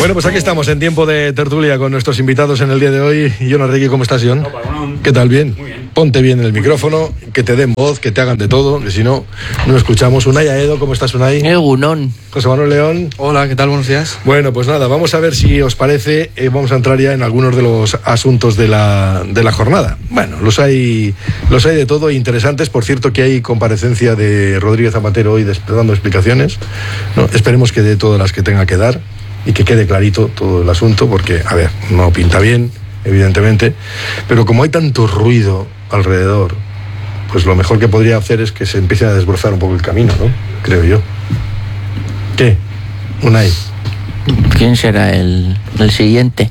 Bueno, pues aquí estamos en tiempo de tertulia con nuestros invitados en el día de hoy. Jon Arregui, ¿cómo estás, Jon? ¿Qué tal? ¿Bien? Muy bien. Ponte bien en el micrófono, que te den voz, que te hagan de todo, que si no, no escuchamos. Unai Aedo, ¿cómo estás, Unai? Egunon. José Manuel León. Hola, ¿qué tal? Buenos días. Bueno, pues nada, vamos a ver si os parece, vamos a entrar ya en algunos de los asuntos de la jornada. Bueno, los hay de todo interesantes. Por cierto, que hay comparecencia de Rodríguez Zapatero hoy dando explicaciones, ¿no? Esperemos que dé todas las que tenga que dar y que quede clarito todo el asunto, porque, a ver, no pinta bien, evidentemente, pero como hay tanto ruido alrededor, pues lo mejor que podría hacer es que se empiece a desbrozar un poco el camino, ¿no? Creo yo. ¿Qué? Unai. ¿Quién será el siguiente?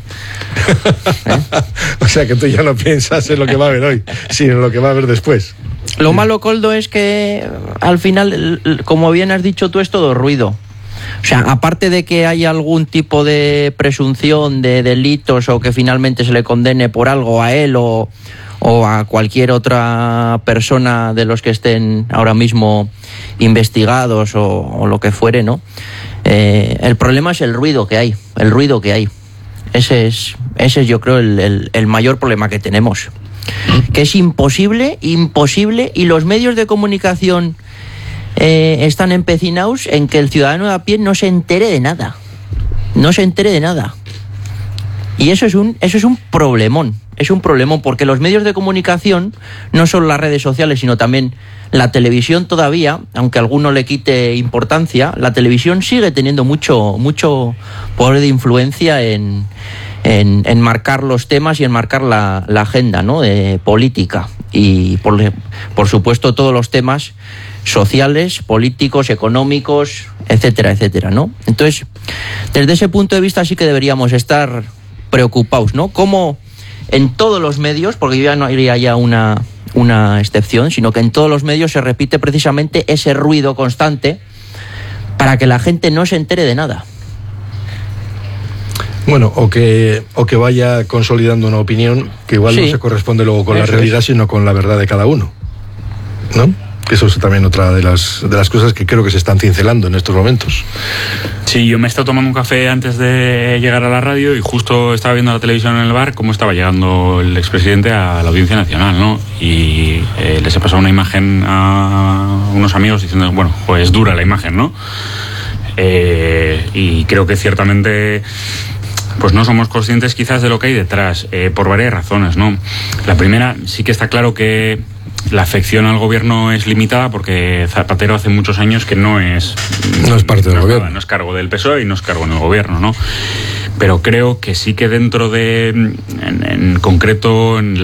O sea que tú ya no piensas en lo que va a haber hoy, sino en lo que va a haber después. Lo malo, Coldo, es que al final, como bien has dicho tú, es todo ruido. O sea, aparte de que haya algún tipo de presunción de delitos o que finalmente se le condene por algo a él o a cualquier otra persona de los que estén ahora mismo investigados o lo que fuere, ¿no? El problema es el ruido que hay. Ese es yo creo el mayor problema que tenemos. Que es imposible, y los medios de comunicación están empecinados en que el ciudadano de a pie no se entere de nada. Y eso es un problemón. Es un problemón porque los medios de comunicación, no solo las redes sociales, sino también la televisión todavía, aunque a alguno le quite importancia, la televisión sigue teniendo mucho poder de influencia en marcar los temas y en marcar la agenda, ¿no? De política. Y por supuesto todos los temas sociales, políticos, económicos, etcétera, ¿no? Entonces, desde ese punto de vista sí que deberíamos estar preocupados, ¿no? Como en todos los medios, porque yo ya no haría ya una excepción, sino que en todos los medios se repite precisamente ese ruido constante para que la gente no se entere de nada. Bueno, o que vaya consolidando una opinión que igual no se corresponde luego con la realidad, sino con la verdad de cada uno, ¿no? Que eso es también otra de las cosas que creo que se están cincelando en estos momentos. Sí, yo me he estado tomando un café antes de llegar a la radio y justo estaba viendo la televisión en el bar cómo estaba llegando el expresidente a la Audiencia Nacional, ¿no? Y les he pasado una imagen a unos amigos diciendo, bueno, pues dura la imagen, ¿no? Y creo que ciertamente pues no somos conscientes quizás de lo que hay detrás, por varias razones, ¿no? La primera, sí que está claro que la afección al gobierno es limitada porque Zapatero hace muchos años que no es parte del gobierno. No es cargo del PSOE y no es cargo en el gobierno, ¿no? Pero creo que sí que dentro de, en concreto, en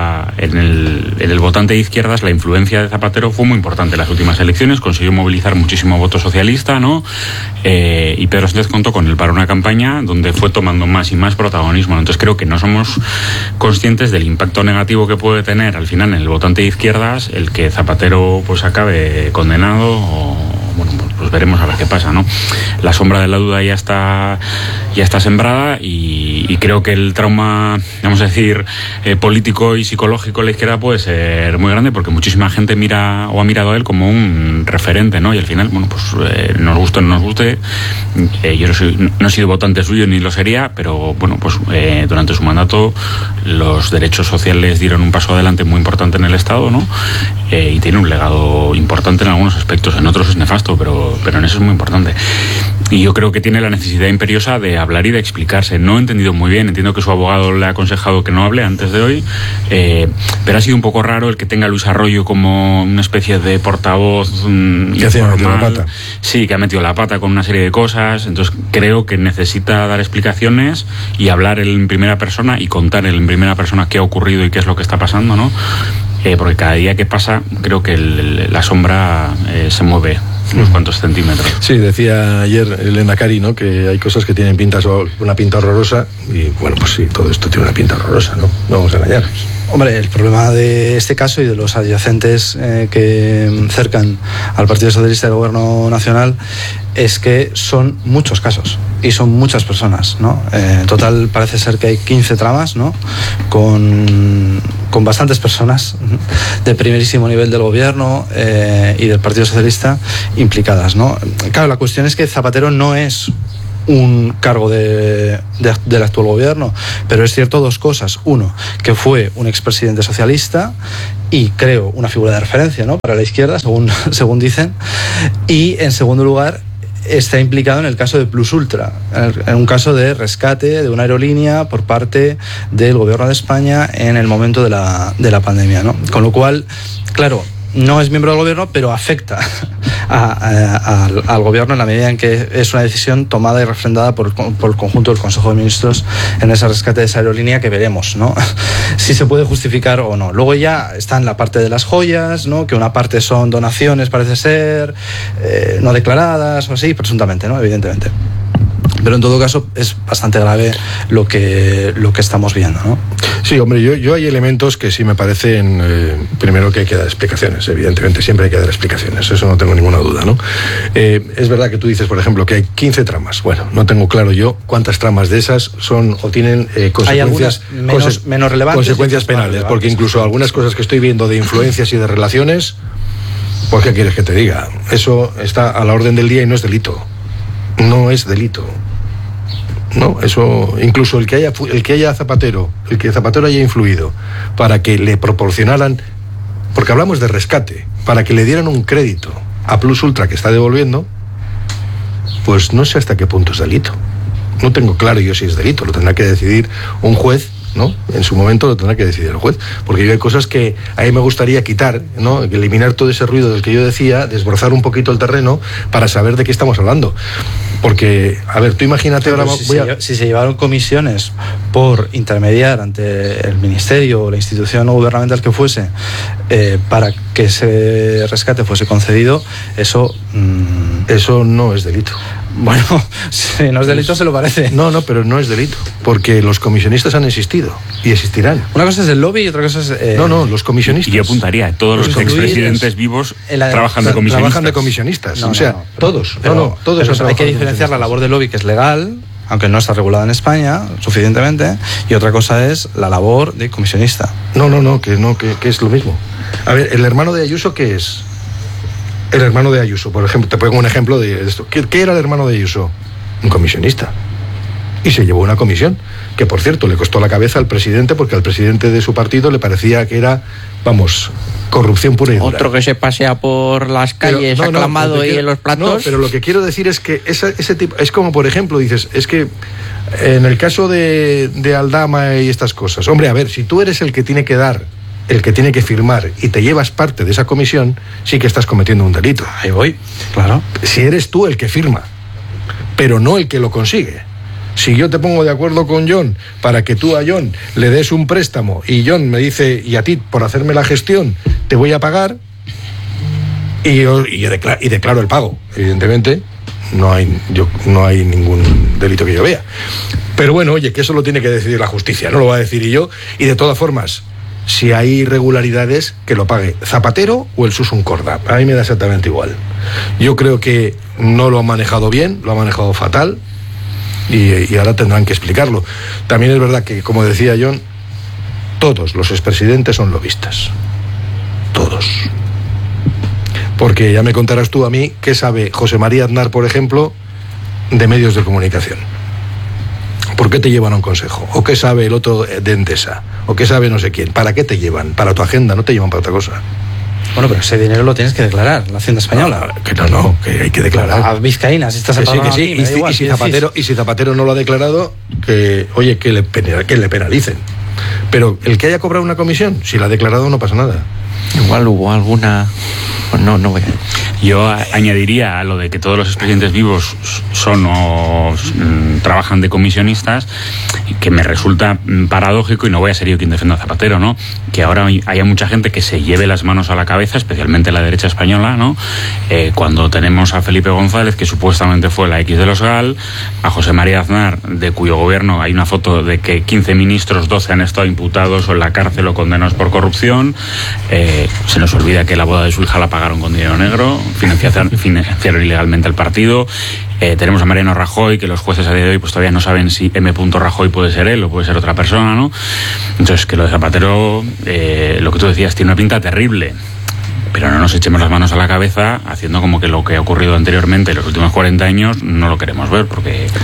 el votante de izquierdas, la influencia de Zapatero fue muy importante en las últimas elecciones, consiguió movilizar muchísimo voto socialista, ¿no? Y Pedro Sánchez contó con él para una campaña donde fue tomando más y más protagonismo. Entonces creo que no somos conscientes del impacto negativo que puede tener al final en el votante de izquierdas el que Zapatero pues acabe condenado o, bueno, pues veremos a ver qué pasa, ¿no? La sombra de la duda ya está sembrada y creo que el trauma, vamos a decir, político y psicológico en la izquierda puede ser muy grande porque muchísima gente mira o ha mirado a él como un referente, ¿no? Y al final, bueno, pues nos guste o no nos guste, yo no he sido votante suyo ni lo sería, pero bueno, pues durante su mandato los derechos sociales dieron un paso adelante muy importante en el Estado, ¿no? Y tiene un legado importante en algunos aspectos, en otros es nefasto, pero en eso es muy importante. Y yo creo que tiene la necesidad imperiosa de hablar y de explicarse. No he entendido muy bien, entiendo que su abogado le ha aconsejado que no hable antes de hoy, pero ha sido un poco raro el que tenga a Luis Arroyo como una especie de portavoz que ha metido la pata. Sí, que ha metido la pata con una serie de cosas. Entonces creo que necesita dar explicaciones y hablar en primera persona y contar en primera persona qué ha ocurrido y qué es lo que está pasando, ¿no? Porque cada día que pasa creo que la sombra se mueve unos cuantos centímetros. Sí, decía ayer el Endacari, ¿no? Que hay cosas que tienen una pinta horrorosa y bueno, pues sí, todo esto tiene una pinta horrorosa, ¿no? No vamos a engañarnos. Hombre, el problema de este caso y de los adyacentes que cercan al Partido Socialista del Gobierno Nacional es que son muchos casos y son muchas personas, ¿no? En total parece ser que hay 15 tramas, ¿no? Con bastantes personas de primerísimo nivel del Gobierno y del Partido Socialista implicadas, ¿no? Claro, la cuestión es que Zapatero no es un cargo del actual gobierno, pero es cierto dos cosas. Uno, que fue un expresidente socialista y creo una figura de referencia, ¿no?, para la izquierda, según dicen. Y en segundo lugar, está implicado en el caso de Plus Ultra, en un caso de rescate de una aerolínea por parte del gobierno de España en el momento de la pandemia, ¿no? Con lo cual, claro, no es miembro del gobierno, pero afecta al gobierno en la medida en que es una decisión tomada y refrendada por el conjunto del Consejo de Ministros en ese rescate de esa aerolínea, que veremos, ¿no?, si se puede justificar o no. Luego ya está en la parte de las joyas, ¿no?, que una parte son donaciones, parece ser, no declaradas o así, presuntamente, ¿no?, evidentemente. Pero en todo caso es bastante grave lo que estamos viendo, ¿no? Sí, hombre, yo hay elementos que sí me parecen, primero que hay que dar explicaciones, evidentemente, siempre hay que dar explicaciones, eso no tengo ninguna duda, ¿no? Es verdad que tú dices, por ejemplo, que hay 15 tramas. Bueno, no tengo claro yo cuántas tramas de esas son o tienen consecuencias, menos relevantes, consecuencias penales, porque incluso algunas cosas que estoy viendo de influencias y de relaciones, pues ¿qué quieres que te diga? Eso está a la orden del día y no es delito. No es delito. No, eso, incluso el que Zapatero haya influido para que le proporcionaran, porque hablamos de rescate, para que le dieran un crédito a Plus Ultra que está devolviendo, pues no sé hasta qué punto es delito. No tengo claro yo si es delito, lo tendrá que decidir un juez, ¿no? En su momento lo tendrá que decidir el juez, porque yo hay cosas que a mí me gustaría quitar, ¿no?, eliminar todo ese ruido del que yo decía, desbrozar un poquito el terreno para saber de qué estamos hablando. Porque, a ver, tú imagínate ahora... Si se llevaron comisiones por intermediar ante el ministerio o la institución no gubernamental que fuese para que ese rescate fuese concedido, eso no es delito. Bueno, si no es delito, se lo parece. No, pero no es delito, porque los comisionistas han existido y existirán. Una cosa es el lobby y otra cosa es... No, los comisionistas. Y yo apuntaría, todos los expresidentes vivos trabajan de comisionistas. Trabajan de comisionistas, todos. Todos. Hay que diferenciar la labor del lobby, que es legal, aunque no está regulada en España suficientemente, y otra cosa es la labor de comisionista. Que es lo mismo. A ver, ¿el hermano de Ayuso qué es? El hermano de Ayuso, por ejemplo, te pongo un ejemplo de esto. ¿Qué era el hermano de Ayuso? Un comisionista. Y se llevó una comisión, que por cierto le costó la cabeza al presidente, porque al presidente de su partido le parecía que era, corrupción pura y dura. Otro que se pasea por las calles aclamado ahí en los platos. No, pero lo que quiero decir es que ese tipo, es como, por ejemplo, dices, es que en el caso de Aldama y estas cosas, hombre, a ver, si tú eres el que tiene que dar, el que tiene que firmar, y te llevas parte de esa comisión, sí que estás cometiendo un delito. Ahí voy, claro. Si eres tú el que firma, pero no el que lo consigue. Si yo te pongo de acuerdo con John para que tú a John le des un préstamo y John me dice, y a ti por hacerme la gestión te voy a pagar, y declaro el pago, evidentemente no hay ningún delito que yo vea. Pero bueno, oye, que eso lo tiene que decidir la justicia, no lo va a decir yo. Y de todas formas, si hay irregularidades, que lo pague Zapatero o el Susun Corda. A mí me da exactamente igual. Yo creo que no lo han manejado bien, lo han manejado fatal, y ahora tendrán que explicarlo. También es verdad que, como decía John, todos los expresidentes son lobistas. Todos. Porque ya me contarás tú a mí qué sabe José María Aznar, por ejemplo, de medios de comunicación. ¿Por qué te llevan a un consejo? ¿O qué sabe el otro de Endesa? ¿O qué sabe no sé quién? ¿Para qué te llevan? Para tu agenda, no te llevan para otra cosa. Bueno, pero ese dinero lo tienes que declarar, la Hacienda Española. Que hay que declarar. A Vizcaína, si estás que sí. Y si Zapatero no lo ha declarado, que le penalicen. Pero el que haya cobrado una comisión, si la ha declarado, no pasa nada. Igual hubo alguna... Pues no voy a... Yo añadiría a lo de que todos los expresidentes vivos son o trabajan de comisionistas, que me resulta paradójico, y no voy a ser yo quien defienda a Zapatero, ¿no?, que ahora haya mucha gente que se lleve las manos a la cabeza, especialmente la derecha española, ¿no?, cuando tenemos a Felipe González, que supuestamente fue la X de los GAL, a José María Aznar, de cuyo gobierno hay una foto de que 15 ministros, 12 han estado imputados o en la cárcel o condenados por corrupción. Se nos olvida que la boda de su hija la pagaron con dinero negro, financiaron ilegalmente el partido. Tenemos a Mariano Rajoy, que los jueces a día de hoy pues todavía no saben si M. Rajoy puede ser él o puede ser otra persona, ¿no? Entonces, que lo de Zapatero, lo que tú decías, tiene una pinta terrible. Pero no nos echemos las manos a la cabeza haciendo como que lo que ha ocurrido anteriormente en los últimos 40 años no lo queremos ver, porque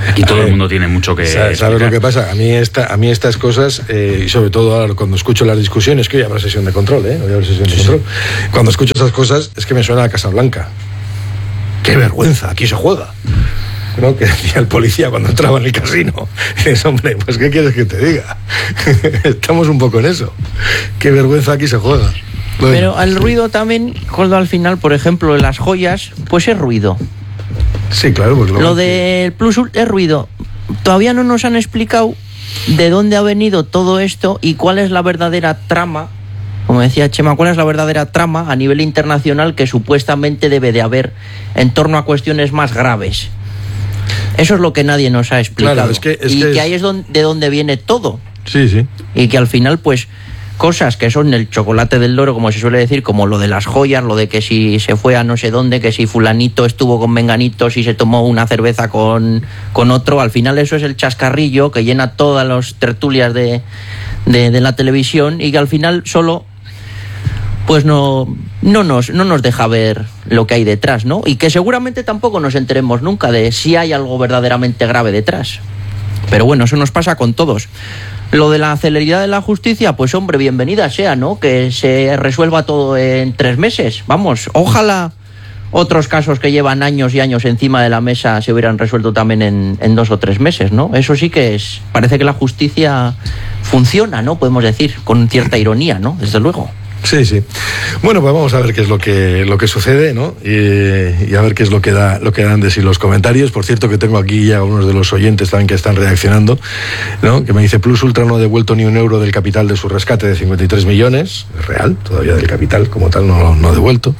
Aquí todo el mundo tiene mucho que ¿Sabes lo que pasa? A mí estas cosas, y sobre todo ahora cuando escucho las discusiones, que hoy habrá sesión de control, hoy habrá sesión de control. Cuando escucho esas cosas, es que me suena a Casablanca. ¡Qué vergüenza! Aquí se juega. ¿No? Que decía el policía cuando entraba en el casino. Es, hombre, pues ¿qué quieres que te diga? Estamos un poco en eso. ¡Qué vergüenza! Aquí se juega. Bueno. Pero al ruido también, Coldo, al final, por ejemplo, en las joyas, pues es ruido. Sí, claro. Pues lo del Plus es ruido. Todavía no nos han explicado de dónde ha venido todo esto y cuál es la verdadera trama, como decía Chema, cuál es la verdadera trama a nivel internacional que supuestamente debe de haber en torno a cuestiones más graves. Eso es lo que nadie nos ha explicado. Claro, que ahí es de donde viene todo. Sí, sí. Y que al final, pues, cosas que son el chocolate del loro, como se suele decir, como lo de las joyas, lo de que si se fue a no sé dónde, que si fulanito estuvo con menganito, si se tomó una cerveza con otro, al final eso es el chascarrillo que llena todas las tertulias de la televisión y que al final solo pues no nos deja ver lo que hay detrás, ¿no? Y que seguramente tampoco nos enteremos nunca de si hay algo verdaderamente grave detrás. Pero bueno, eso nos pasa con todos. Lo de la celeridad de la justicia, pues hombre, bienvenida sea, ¿no? Que se resuelva todo en 3 meses. Vamos, ojalá otros casos que llevan años y años encima de la mesa se hubieran resuelto también en 2 o 3 meses, ¿no? Eso sí que parece que la justicia funciona, ¿no? Podemos decir, con cierta ironía, ¿no? Desde luego. Sí, sí. Bueno, pues vamos a ver qué es lo que sucede, ¿no? Y a ver qué es lo que dan de sí los comentarios. Por cierto, que tengo aquí ya unos de los oyentes también que están reaccionando, ¿no? Que me dice, Plus Ultra no ha devuelto ni un euro del capital de su rescate de 53 millones. Es real, todavía del capital como tal no ha devuelto.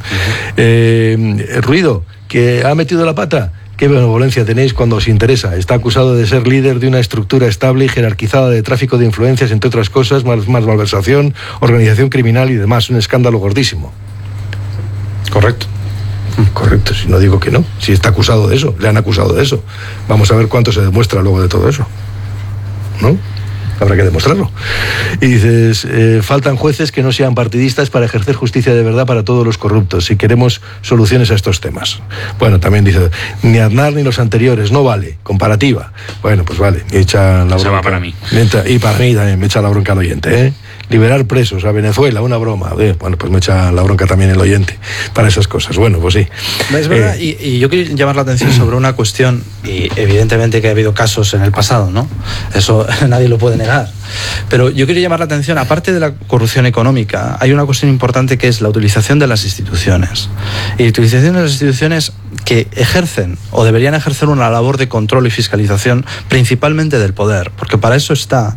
Ruido, que ha metido la pata. ¿Qué benevolencia tenéis cuando os interesa? Está acusado de ser líder de una estructura estable y jerarquizada de tráfico de influencias, entre otras cosas, más malversación, organización criminal y demás. Un escándalo gordísimo. Correcto. Correcto, si no digo que no. Si está acusado de eso, le han acusado de eso. Vamos a ver cuánto se demuestra luego de todo eso. ¿No? Habrá que demostrarlo. Y dices, faltan jueces que no sean partidistas para ejercer justicia de verdad para todos los corruptos, si queremos soluciones a estos temas. Bueno, también dice, ni Aznar ni los anteriores, no vale, comparativa. Bueno, pues vale, me echa la bronca. Eso va para mí. Y para mí también me echa la bronca el oyente, ¿eh? Liberar presos a Venezuela, una broma. Bueno, pues me echa la bronca también el oyente para esas cosas. Bueno, pues sí. Es verdad, y yo quiero llamar la atención sobre una cuestión, y evidentemente que ha habido casos en el pasado, ¿no? Eso nadie lo puede negar. Pero yo quiero llamar la atención, aparte de la corrupción económica, hay una cuestión importante que es la utilización de las instituciones. Y la utilización de las instituciones que ejercen o deberían ejercer una labor de control y fiscalización principalmente del poder, porque para eso está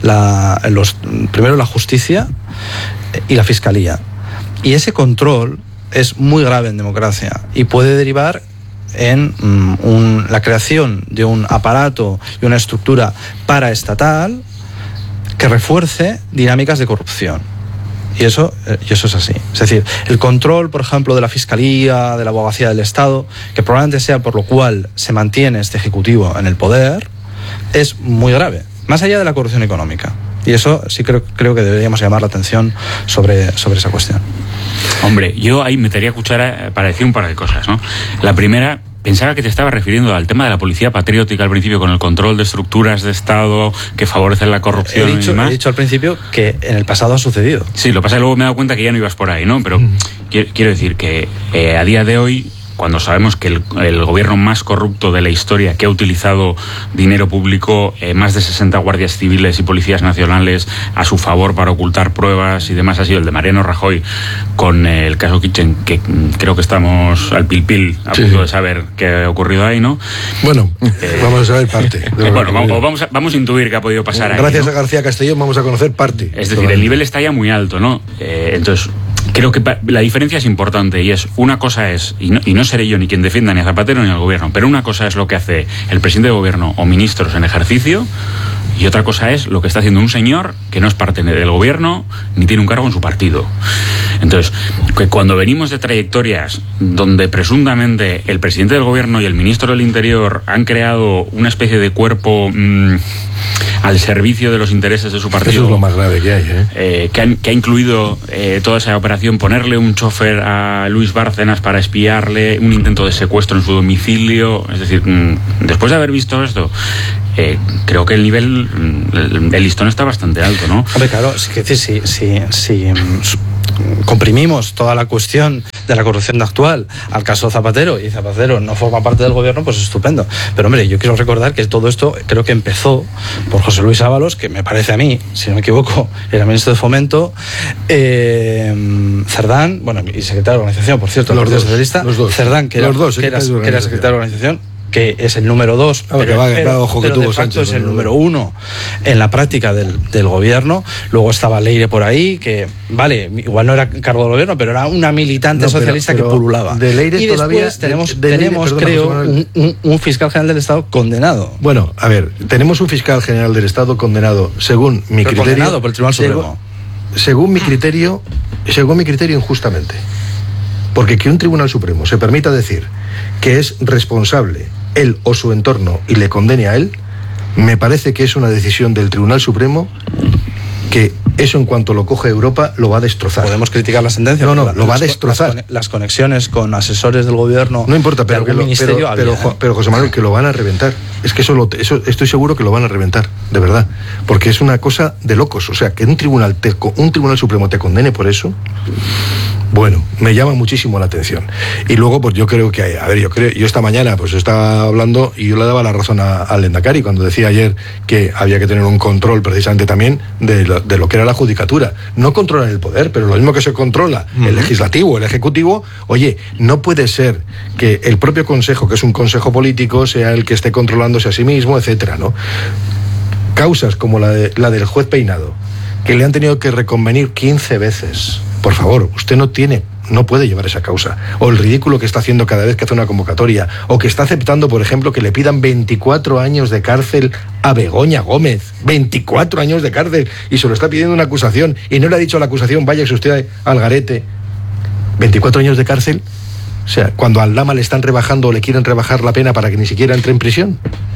primero la justicia y la fiscalía. Y ese control es muy grave en democracia y puede derivar en la creación de un aparato y una estructura paraestatal que refuerce dinámicas de corrupción. Y eso es así. Es decir, el control, por ejemplo, de la Fiscalía, de la Abogacía del Estado, que probablemente sea por lo cual se mantiene este Ejecutivo en el poder, es muy grave, más allá de la corrupción económica. Y eso sí creo que deberíamos llamar la atención sobre esa cuestión. Hombre, yo ahí metería cuchara para decir un par de cosas, ¿no? La primera, pensaba que te estaba refiriendo al tema de la policía patriótica al principio, con el control de estructuras de Estado que favorecen la corrupción y demás. He dicho al principio que en el pasado ha sucedido. Sí, lo que pasa es que luego me he dado cuenta que ya no ibas por ahí, ¿no? Pero quiero decir que a día de hoy, cuando sabemos que el gobierno más corrupto de la historia, que ha utilizado dinero público, más de 60 guardias civiles y policías nacionales a su favor para ocultar pruebas y demás, ha sido el de Mariano Rajoy, con el caso Kitchen, que creo que estamos al pil a punto de saber qué ha ocurrido ahí, ¿no? Bueno, vamos a saber parte. Bueno, vamos a intuir qué ha podido pasar ahí. Gracias a García Castellón vamos a conocer parte. Es decir, el nivel está ya muy alto, ¿no? Entonces, creo que la diferencia es importante, y es, una cosa es, y no seré yo ni quien defienda ni a Zapatero ni al gobierno, pero una cosa es lo que hace el presidente de gobierno o ministros en ejercicio, y otra cosa es lo que está haciendo un señor que no es parte del gobierno ni tiene un cargo en su partido. Entonces, que cuando venimos de trayectorias donde presuntamente el presidente del gobierno y el ministro del Interior han creado una especie de cuerpo al servicio de los intereses de su partido. Eso es lo más grave que hay, que ha incluido toda esa operación, ponerle un chofer a Luis Bárcenas para espiarle, un intento de secuestro en su domicilio. Es decir, después de haber visto esto, creo que el nivel, el listón está bastante alto, ¿no? Hombre, claro, es decir, si comprimimos toda la cuestión de la corrupción actual al caso Zapatero, y Zapatero no forma parte del gobierno, pues estupendo. Pero hombre, yo quiero recordar que todo esto creo que empezó por José Luis Ábalos, que me parece a mí, si no me equivoco, era ministro de Fomento, Cerdán, bueno, y secretario de organización, por cierto, los dos, socialista, Cerdán, que era secretario de organización, que es el número 2, pero de facto es el número 1 en la práctica del gobierno. Luego estaba Leire por ahí, que vale, igual no era cargo del gobierno, pero era una militante socialista que pululaba. De Leire y todavía después tenemos creo, un fiscal general del Estado condenado. Bueno, a ver, tenemos un fiscal general del Estado condenado, según mi criterio. Condenado por el Tribunal Supremo. Según mi criterio, injustamente. Porque que un Tribunal Supremo se permita decir que es responsable él o su entorno y le condene a él, me parece que es una decisión del Tribunal Supremo que eso, en cuanto lo coge Europa, lo va a destrozar. Podemos criticar la sentencia. No, lo va a destrozar. Las conexiones con asesores del gobierno. No importa, pero José Manuel, que lo van a reventar. Es que eso estoy seguro que lo van a reventar, de verdad. Porque es una cosa de locos. O sea, que un Tribunal Supremo te condene por eso. Bueno, me llama muchísimo la atención. Y luego, pues yo creo que yo esta mañana pues estaba hablando y yo le daba la razón al Lehendakari cuando decía ayer que había que tener un control precisamente también de lo que era la judicatura. No controlan el poder, pero lo mismo que se controla el legislativo, el ejecutivo. Oye, no puede ser que el propio consejo, que es un consejo político, sea el que esté controlándose a sí mismo, etcétera, ¿no? Causas como la del juez Peinado, que le han tenido que reconvenir 15 veces. Por favor, usted no puede llevar esa causa. O el ridículo que está haciendo cada vez que hace una convocatoria. O que está aceptando, por ejemplo, que le pidan 24 años de cárcel a Begoña Gómez. 24 años de cárcel. Y se lo está pidiendo una acusación. Y no le ha dicho a la acusación, váyase usted al garete. 24 años de cárcel. O sea, cuando al Lama le están rebajando o le quieren rebajar la pena para que ni siquiera entre en prisión.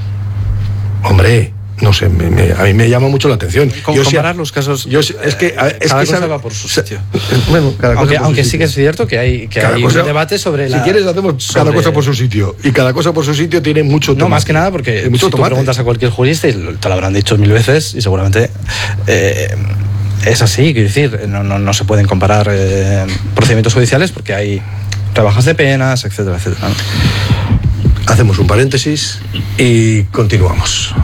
Hombre, no sé, a mí me llama mucho la atención. Comparar los casos. Cada cosa va por su sitio. Bueno, aunque sí que es cierto que hay un debate sobre Si quieres, hacemos cada cosa por su sitio. Y cada cosa por su sitio tiene mucho tomate. No, más que nada porque si tú preguntas a cualquier jurista, y te lo habrán dicho 1000 veces, y seguramente es así. Quiero decir, no se pueden comparar procedimientos judiciales porque hay rebajas de penas, etcétera, etcétera. Hacemos un paréntesis y continuamos.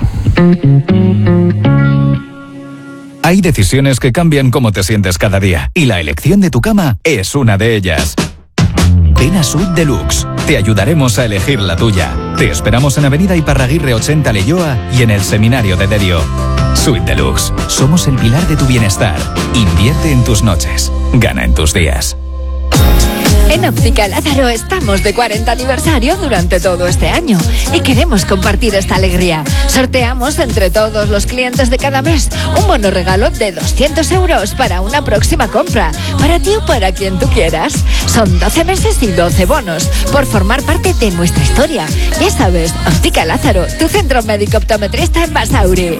Hay decisiones que cambian cómo te sientes cada día, y la elección de tu cama es una de ellas. Ven a Suite Deluxe. Te ayudaremos a elegir la tuya. Te esperamos en Avenida Iparraguirre 80 Leioa y en el Seminario de Derio. Suite Deluxe. Somos el pilar de tu bienestar. Invierte en tus noches. Gana en tus días. En Óptica Lázaro estamos de 40 aniversario durante todo este año y queremos compartir esta alegría. Sorteamos entre todos los clientes de cada mes un bono regalo de 200 € para una próxima compra, para ti o para quien tú quieras. Son 12 meses y 12 bonos por formar parte de nuestra historia. Ya sabes, Óptica Lázaro, tu centro médico optometrista en Basauri.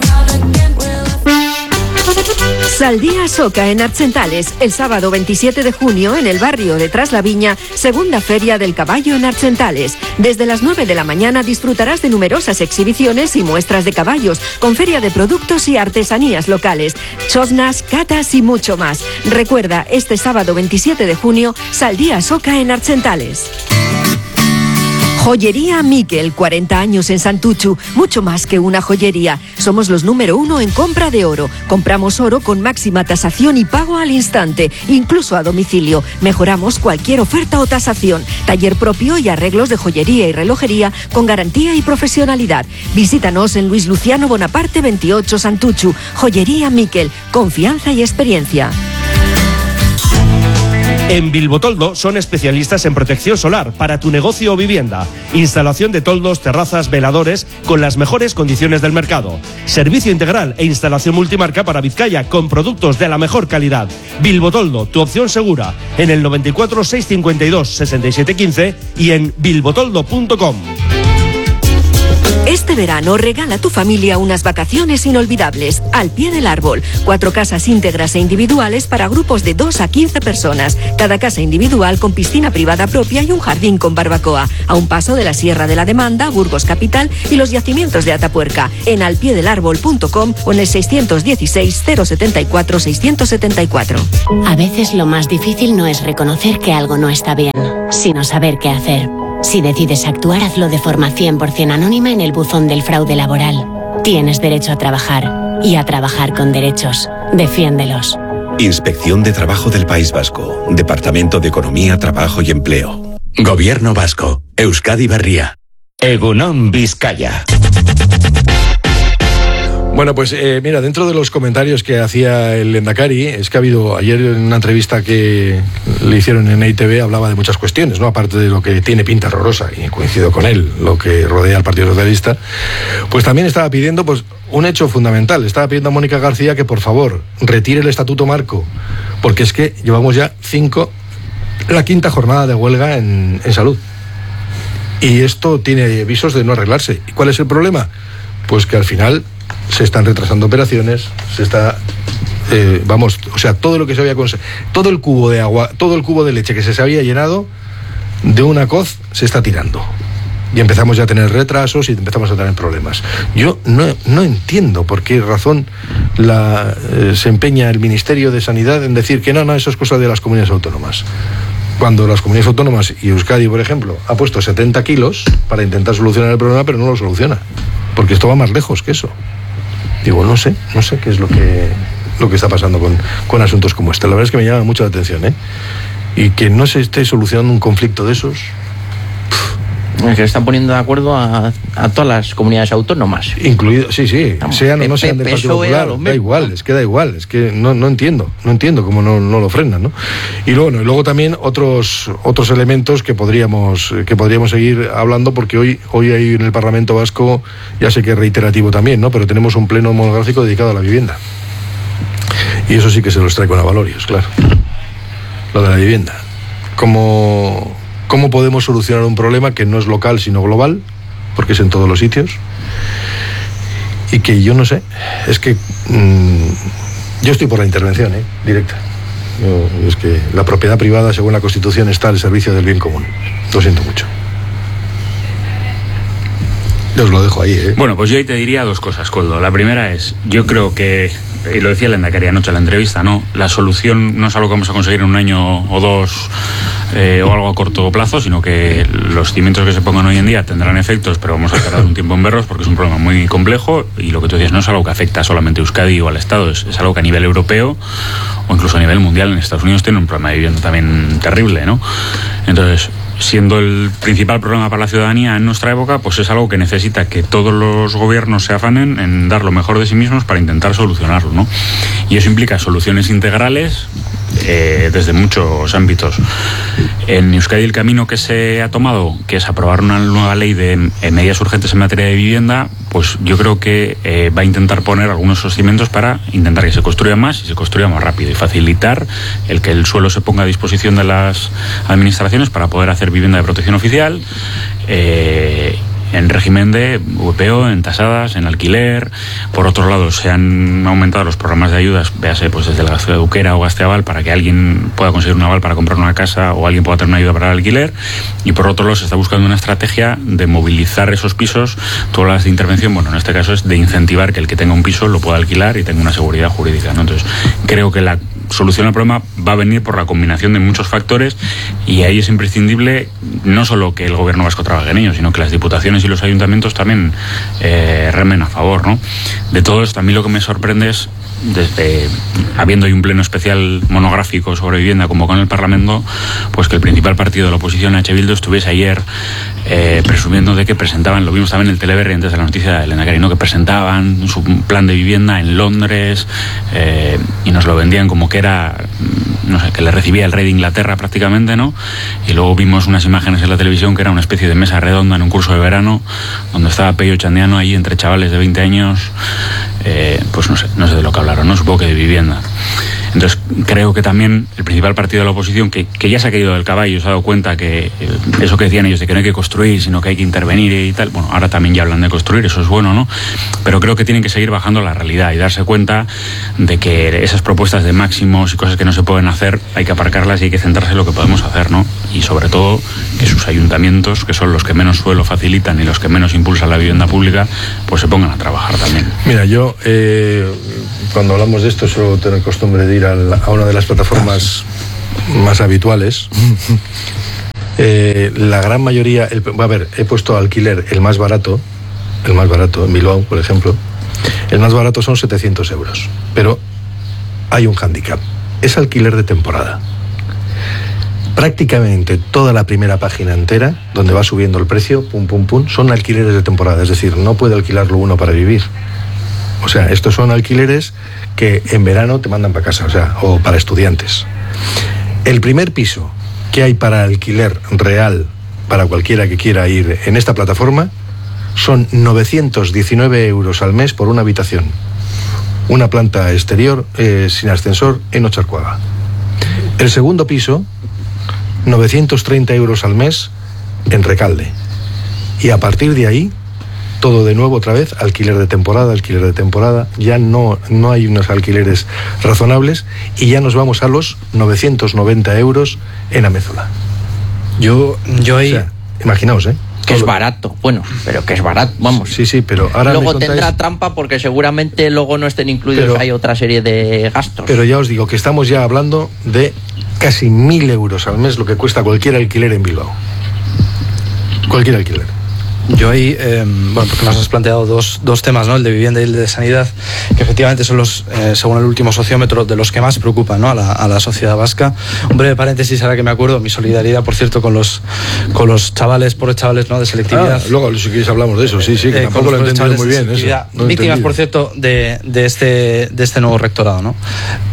Saldía Soca en Archentales, el sábado 27 de junio en el barrio de Tras la Viña, segunda Feria del Caballo en Archentales. Desde las 9 de la mañana disfrutarás de numerosas exhibiciones y muestras de caballos, con feria de productos y artesanías locales, chosnas, catas y mucho más. Recuerda, este sábado 27 de junio, Saldía Soca en Archentales. Joyería Miquel, 40 años en Santuchu, mucho más que una joyería. Somos los número 1 en compra de oro. Compramos oro con máxima tasación y pago al instante, incluso a domicilio. Mejoramos cualquier oferta o tasación. Taller propio y arreglos de joyería y relojería con garantía y profesionalidad. Visítanos en Luis Luciano Bonaparte 28 Santuchu. Joyería Miquel, confianza y experiencia. En Bilbotoldo son especialistas en protección solar para tu negocio o vivienda. Instalación de toldos, terrazas, veladores con las mejores condiciones del mercado. Servicio integral e instalación multimarca para Vizcaya con productos de la mejor calidad. Bilbotoldo, tu opción segura. En el 94 652 67 15 y en bilbotoldo.com. Este verano regala a tu familia unas vacaciones inolvidables. Al pie del árbol. 4 casas íntegras e individuales para grupos de 2 a 15 personas. Cada casa individual con piscina privada propia y un jardín con barbacoa. A un paso de la Sierra de la Demanda, Burgos Capital y los yacimientos de Atapuerca. En alpiedelárbol.com o en el 616 074 674. A veces lo más difícil no es reconocer que algo no está bien, sino saber qué hacer. Si decides actuar, hazlo de forma 100% anónima en el buzón del fraude laboral. Tienes derecho a trabajar y a trabajar con derechos. Defiéndelos. Inspección de Trabajo del País Vasco. Departamento de Economía, Trabajo y Empleo. Gobierno Vasco. Euskadi Berria. Egunon Vizcaya. Bueno, pues mira, dentro de los comentarios que hacía el Lehendakari, es que ha habido ayer en una entrevista que le hicieron en EITV, hablaba de muchas cuestiones, ¿no? Aparte de lo que tiene pinta horrorosa, y coincido con él, lo que rodea al Partido Socialista, pues también estaba pidiendo pues un hecho fundamental. Estaba pidiendo a Mónica García que por favor retire el Estatuto Marco, porque es que llevamos ya la quinta jornada de huelga en salud. Y esto tiene visos de no arreglarse. ¿Y cuál es el problema? Pues que al final se están retrasando operaciones, todo lo que se había conseguido, todo el cubo de agua, todo el cubo de leche que se había llenado de una coz se está tirando. Y empezamos ya a tener retrasos y empezamos a tener problemas. Yo no entiendo por qué razón se empeña el Ministerio de Sanidad en decir que no, eso es cosa de las comunidades autónomas. Cuando las comunidades autónomas y Euskadi, por ejemplo, ha puesto 70 kilos para intentar solucionar el problema, pero no lo soluciona. Porque esto va más lejos que eso. Digo, no sé qué es lo que está pasando con asuntos como este. La verdad es que me llama mucho la atención, ¿eh? Y que no se esté solucionando un conflicto de esos. Es que están poniendo de acuerdo a todas las comunidades autónomas. Incluido, sí, sean o no sean del Partido Popular, da igual, es que no entiendo cómo no lo frenan, ¿no? Y luego también otros elementos que podríamos seguir hablando, porque hoy hay en el Parlamento Vasco, ya sé que es reiterativo también, ¿no? Pero tenemos un pleno monográfico dedicado a la vivienda. Y eso sí que se los trae con avalorios, claro. Lo de la vivienda. ¿Cómo podemos solucionar un problema que no es local sino global? Porque es en todos los sitios. Y que yo no sé, es que yo estoy por la intervención directa. Es que la propiedad privada, según la Constitución, está al servicio del bien común. Lo siento mucho. Yo os lo dejo ahí, ¿eh? Bueno, pues yo ahí te diría dos cosas, Koldo. La primera es, yo creo que, y lo decía el Lehendakari anoche en la entrevista, ¿no? La solución no es algo que vamos a conseguir en un año o dos o algo a corto plazo, sino que los cimientos que se pongan hoy en día tendrán efectos, pero vamos a tardar un tiempo en verlos porque es un problema muy complejo y lo que tú decías no es algo que afecta solamente a Euskadi o al Estado, es algo que a nivel europeo o incluso a nivel mundial en Estados Unidos tiene un problema de vivienda también terrible, ¿no? Entonces, siendo el principal problema para la ciudadanía en nuestra época, pues es algo que necesita que todos los gobiernos se afanen en dar lo mejor de sí mismos para intentar solucionarlo, ¿no? Y eso implica soluciones integrales desde muchos ámbitos. En Euskadi el camino que se ha tomado, que es aprobar una nueva ley de medidas urgentes en materia de vivienda, pues yo creo que va a intentar poner algunos cimientos para intentar que se construya más y se construya más rápido y facilitar el que el suelo se ponga a disposición de las administraciones para poder hacer vivienda de protección oficial en régimen de VPO, en tasadas, en alquiler. Por otro lado, se han aumentado los programas de ayudas, véase pues desde la Gasteauquera o Gasteaval, para que alguien pueda conseguir un aval para comprar una casa o alguien pueda tener una ayuda para el alquiler. Y por otro lado, se está buscando una estrategia de movilizar esos pisos. Todas las de intervención, bueno, en este caso es de incentivar que el que tenga un piso lo pueda alquilar y tenga una seguridad jurídica, ¿no? Entonces, creo que la solución al problema va a venir por la combinación de muchos factores y ahí es imprescindible no solo que el gobierno vasco trabaje en ello, sino que las diputaciones y los ayuntamientos también remen a favor, ¿no? De todo esto, a mí lo que me sorprende es, desde habiendo hoy un pleno especial monográfico sobre vivienda convocado en el Parlamento, pues que el principal partido de la oposición, H. Bildu, estuviese ayer presumiendo de que presentaban, lo vimos también en el Teleberri antes de la noticia de Lehendakari, ¿no? Que presentaban su plan de vivienda en Londres y nos lo vendían como que era, no sé, que le recibía el rey de Inglaterra prácticamente, ¿no? Y luego vimos unas imágenes en la televisión que era una especie de mesa redonda en un curso de verano donde estaba Pello Chandiano ahí entre chavales de 20 años, pues no sé de lo que hablaron, ¿no? Supongo que de vivienda. Entonces creo que también el principal partido de la oposición, que ya se ha caído del caballo, se ha dado cuenta que eso que decían ellos de que no hay que construir, sino que hay que intervenir y tal, bueno, ahora también ya hablan de construir, eso es bueno, ¿no? Pero creo que tienen que seguir bajando la realidad y darse cuenta de que esas propuestas de máximos y cosas que no se pueden hacer, hay que aparcarlas y hay que centrarse en lo que podemos hacer, ¿no? Y sobre todo que sus ayuntamientos, que son los que menos suelo facilitan y los que menos impulsan la vivienda pública, pues se pongan a trabajar también. Mira, yo cuando hablamos de esto suelo tener costumbre de ir a una de las plataformas más habituales. La gran mayoría, he puesto alquiler el más barato en Bilbao, por ejemplo. El más barato son 700 euros, pero hay un hándicap, es alquiler de temporada. Prácticamente toda la primera página entera, donde va subiendo el precio, son alquileres de temporada, es decir, no puede alquilarlo uno para vivir. O sea, estos son alquileres que en verano te mandan para casa, o para estudiantes. El primer piso que hay para alquiler real, para cualquiera que quiera ir en esta plataforma, son 919 euros al mes por una habitación. Una planta exterior sin ascensor en Ocharcuaga. El segundo piso, 930 euros al mes en Recalde. Y a partir de ahí, todo de nuevo otra vez, alquiler de temporada, ya no hay unos alquileres razonables y ya nos vamos a los 990 euros en Amézola. Yo ahí... O sea, imaginaos, Que es barato, bueno, pero que es barato, vamos. Sí, pero ahora luego tendrá trampa porque seguramente luego no estén incluidos, hay otra serie de gastos. Pero ya os digo que estamos ya hablando de casi 1.000 euros al mes lo que cuesta cualquier alquiler en Bilbao. Cualquier alquiler. Yo ahí, porque nos has planteado dos temas, ¿no? El de vivienda y el de sanidad, que efectivamente son los, según el último sociómetro, de los que más preocupan, ¿no? a la sociedad vasca. Un breve paréntesis, ahora que me acuerdo, mi solidaridad, por cierto, con los chavales, pobres chavales, ¿no? De selectividad. Luego, si queréis, hablamos de eso, sí, que tampoco lo he entendido muy bien. Eso, no víctimas, por cierto, de este nuevo rectorado, ¿no?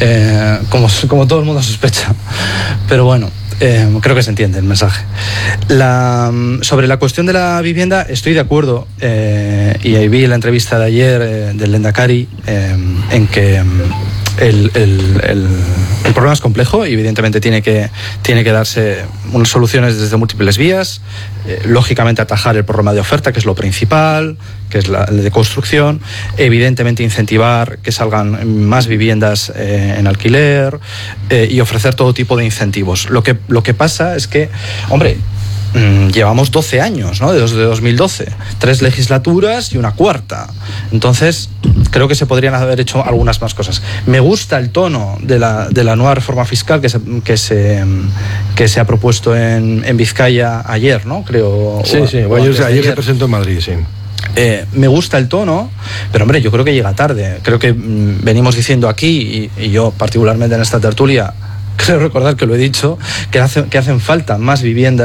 Como todo el mundo sospecha. Pero bueno. Creo que se entiende el mensaje. Sobre la cuestión de la vivienda estoy de acuerdo, y ahí vi la entrevista de ayer del Lehendakari, en que el problema es complejo y evidentemente tiene que darse unas soluciones desde múltiples vías. Lógicamente atajar el problema de oferta, que es lo principal, que es la de construcción. Evidentemente incentivar que salgan más viviendas en alquiler, y ofrecer todo tipo de incentivos. Lo que pasa es que, hombre, llevamos 12 años, ¿no? Desde 2012, 3 legislaturas y una cuarta. Entonces, creo que se podrían haber hecho algunas más cosas. Me gusta el tono de la nueva reforma fiscal que se ha propuesto en Vizcaya ayer, ¿no? Creo. Sí. Ayer se presentó en Madrid, sí. Me gusta el tono, pero hombre, yo creo que llega tarde. Creo que venimos diciendo aquí, y yo particularmente en esta tertulia, creo recordar que lo he dicho, que hacen falta más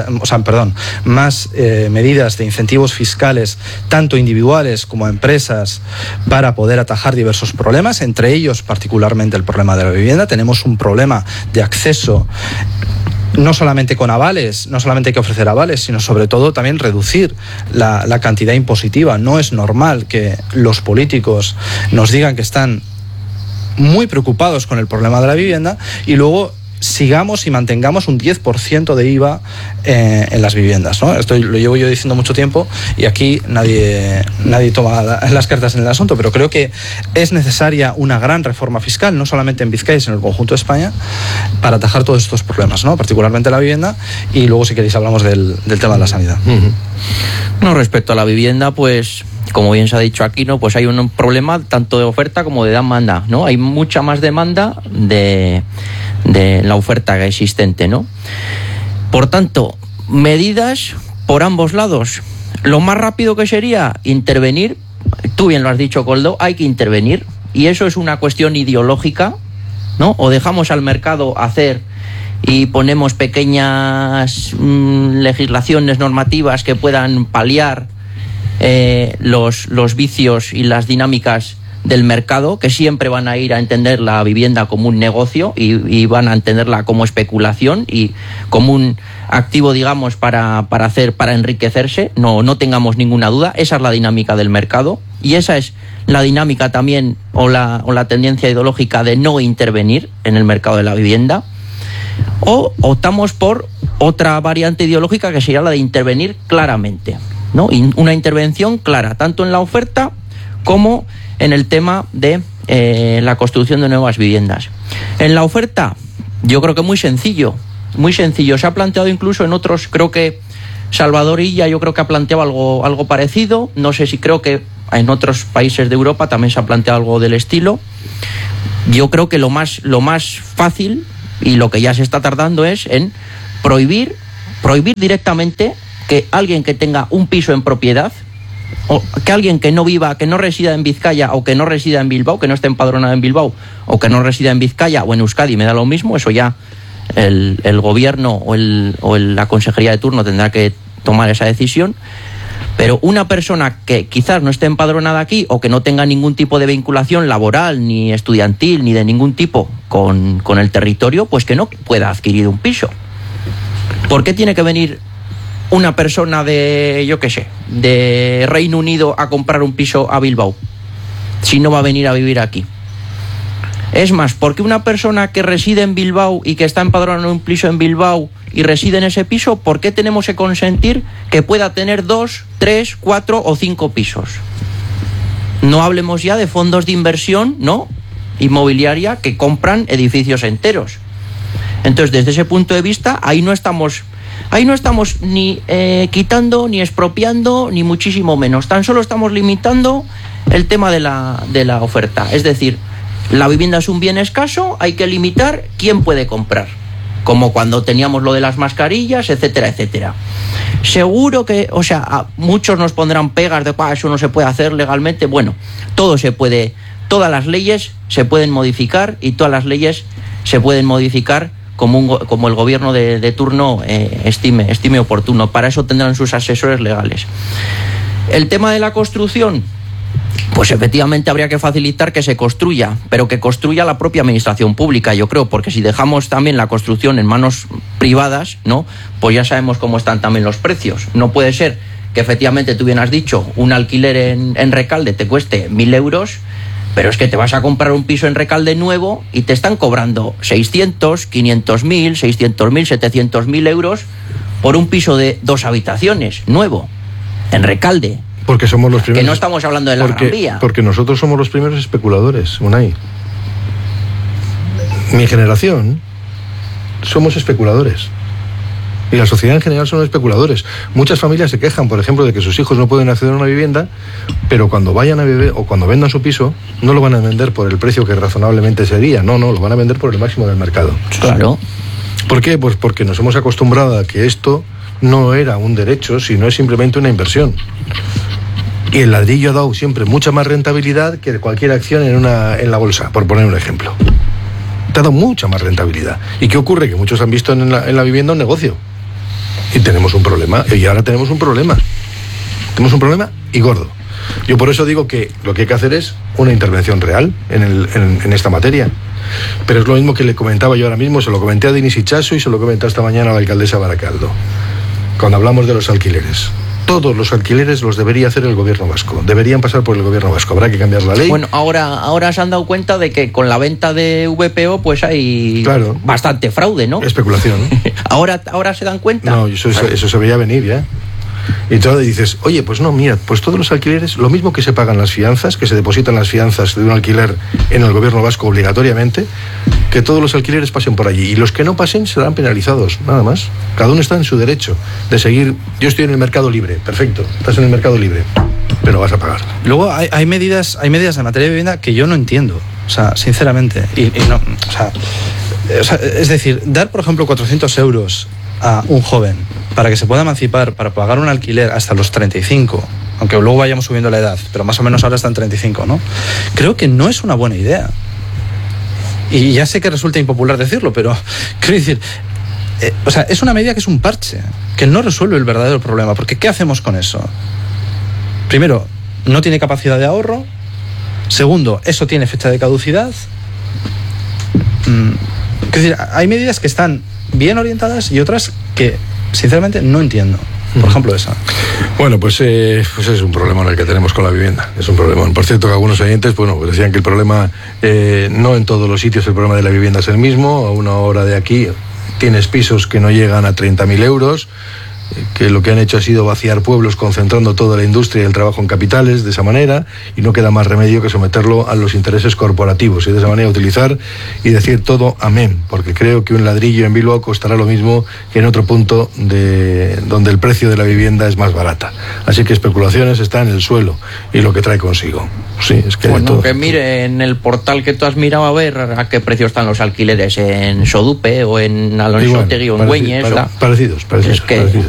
más medidas de incentivos fiscales, tanto individuales como a empresas, para poder atajar diversos problemas, entre ellos particularmente el problema de la vivienda. Tenemos un problema de acceso, no solamente con avales, no solamente hay que ofrecer avales, sino sobre todo también reducir la cantidad impositiva. No es normal que los políticos nos digan que están muy preocupados con el problema de la vivienda y luego sigamos y mantengamos un 10% de IVA en las viviendas, ¿no? Esto lo llevo yo diciendo mucho tiempo y aquí nadie toma las cartas en el asunto, pero creo que es necesaria una gran reforma fiscal, no solamente en Vizcaya, sino en el conjunto de España, para atajar todos estos problemas, ¿no? Particularmente la vivienda, y luego, si queréis, hablamos del tema de la sanidad. No, respecto a la vivienda, pues, como bien se ha dicho aquí, ¿no? Pues hay un problema tanto de oferta como de demanda, ¿no? Hay mucha más demanda de la oferta existente, ¿no? Por tanto, medidas por ambos lados. Lo más rápido que sería intervenir tú bien lo has dicho, Koldo, hay que intervenir, y eso es una cuestión ideológica, ¿no? O dejamos al mercado hacer y ponemos pequeñas legislaciones normativas que puedan paliar los vicios y las dinámicas del mercado, que siempre van a ir a entender la vivienda como un negocio y van a entenderla como especulación y como un activo, digamos, para enriquecerse. No tengamos ninguna duda. Esa es la dinámica del mercado y esa es la dinámica también o la tendencia ideológica de no intervenir en el mercado de la vivienda. O optamos por otra variante ideológica que sería la de intervenir claramente, ¿no? Una intervención clara, tanto en la oferta como en el tema de la construcción de nuevas viviendas. En la oferta, yo creo que muy sencillo. Se ha planteado incluso en otros, creo que Salvador Illa, yo creo que ha planteado algo parecido. No sé si creo que en otros países de Europa también se ha planteado algo del estilo. Yo creo que lo más fácil y lo que ya se está tardando es en prohibir directamente que alguien que tenga un piso en propiedad, o que alguien que no viva, que no resida en Vizcaya o que no resida en Bilbao, que no esté empadronado en Bilbao o que no resida en Vizcaya o en Euskadi, me da lo mismo, eso ya el gobierno o la consejería de turno tendrá que tomar esa decisión. Pero una persona que quizás no esté empadronada aquí o que no tenga ningún tipo de vinculación laboral, ni estudiantil, ni de ningún tipo con el territorio, pues que no pueda adquirir un piso. ¿Por qué tiene que venir una persona de, yo qué sé, de Reino Unido a comprar un piso a Bilbao si no va a venir a vivir aquí? Es más, porque una persona que reside en Bilbao y que está empadronada en un piso en Bilbao y reside en ese piso, ¿por qué tenemos que consentir que pueda tener 2, 3, 4 o 5 pisos? No hablemos ya de fondos de inversión, ¿no?, inmobiliaria, que compran edificios enteros. Entonces, desde ese punto de vista, ahí no estamos ni quitando, ni expropiando, ni muchísimo menos. Tan solo estamos limitando el tema de la oferta. Es decir, la vivienda es un bien escaso, hay que limitar quién puede comprar. Como cuando teníamos lo de las mascarillas, etcétera, etcétera. Seguro que, o sea, muchos nos pondrán pegas de eso no se puede hacer legalmente. Bueno, todo se puede, todas las leyes se pueden modificar y todas las leyes se pueden modificar como el gobierno de turno estime oportuno. Para eso tendrán sus asesores legales. El tema de la construcción, pues efectivamente habría que facilitar que se construya, pero que construya la propia administración pública, yo creo, porque si dejamos también la construcción en manos privadas, ¿no?, pues ya sabemos cómo están también los precios. No puede ser que efectivamente, tú bien has dicho, un alquiler en Recalde te cueste 1.000 euros, pero es que te vas a comprar un piso en Recalde nuevo y te están cobrando 600, 500.000, 600.000, 700.000 euros por un piso de 2 habitaciones nuevo en Recalde. Porque somos los primeros. Que no estamos hablando de la Gran Vía. Porque nosotros somos los primeros especuladores, Unai. Mi generación somos especuladores. Y la sociedad en general son especuladores. Muchas familias se quejan, por ejemplo, de que sus hijos no pueden acceder a una vivienda, pero cuando vayan a vivir o cuando vendan su piso, no lo van a vender por el precio que razonablemente sería. No, lo van a vender por el máximo del mercado. Claro. ¿Por qué? Pues porque nos hemos acostumbrado a que esto no era un derecho, sino es simplemente una inversión. Y el ladrillo ha dado siempre mucha más rentabilidad que cualquier acción en la bolsa, por poner un ejemplo. Te ha dado mucha más rentabilidad. ¿Y qué ocurre? Que muchos han visto en la vivienda un negocio. Y tenemos un problema. Y ahora tenemos un problema. Tenemos un problema y gordo. Yo por eso digo que lo que hay que hacer es una intervención real en esta materia. Pero es lo mismo que le comentaba yo ahora mismo, se lo comenté a Denis Ichazo y se lo comenté esta mañana a la alcaldesa Baracaldo. Cuando hablamos de los alquileres. Todos los alquileres los debería hacer el gobierno vasco. Deberían pasar por el gobierno vasco. Habrá que cambiar la ley. Bueno, ahora se han dado cuenta de que con la venta de VPO pues hay bastante fraude, ¿no? Especulación. ¿Ahora se dan cuenta? No, eso se veía venir ya. Y entonces dices, oye, pues no, mira, pues todos los alquileres, lo mismo que se pagan las fianzas, que se depositan las fianzas de un alquiler en el gobierno vasco obligatoriamente, que todos los alquileres pasen por allí. Y los que no pasen serán penalizados, nada más. Cada uno está en su derecho de seguir. Yo estoy en el mercado libre, perfecto, estás en el mercado libre, pero vas a pagar. Luego hay medidas en materia de vivienda que yo no entiendo, o sea, sinceramente. Y no, o sea, es decir, dar, por ejemplo, 400 euros a un joven para que se pueda emancipar, para pagar un alquiler hasta los 35, aunque luego vayamos subiendo la edad, pero más o menos ahora está en 35, ¿no? Creo que no es una buena idea. Y ya sé que resulta impopular decirlo, pero quiero decir, o sea, es una medida que es un parche, que no resuelve el verdadero problema, porque ¿qué hacemos con eso? Primero, no tiene capacidad de ahorro. Segundo, eso tiene fecha de caducidad. Es decir, hay medidas que están bien orientadas y otras que, sinceramente, no entiendo. Por ejemplo, esa. Bueno, pues es un problema el que tenemos con la vivienda. Es un problema. Por cierto, que algunos oyentes, bueno, decían que el problema, no en todos los sitios el problema de la vivienda es el mismo. A una hora de aquí tienes pisos que no llegan a 30.000 euros, que lo que han hecho ha sido vaciar pueblos concentrando toda la industria y el trabajo en capitales de esa manera, y no queda más remedio que someterlo a los intereses corporativos y de esa manera utilizar y decir todo amén, porque creo que un ladrillo en Bilbao costará lo mismo que en otro punto donde el precio de la vivienda es más barata. Así que especulaciones está en el suelo y lo que trae consigo. Sí, es que bueno, todo. que mire en el portal que tú has mirado a ver a qué precio están los alquileres en Sodupe o en Alonso Otegi o en Güeñes. Parecidos. Es que parecidos.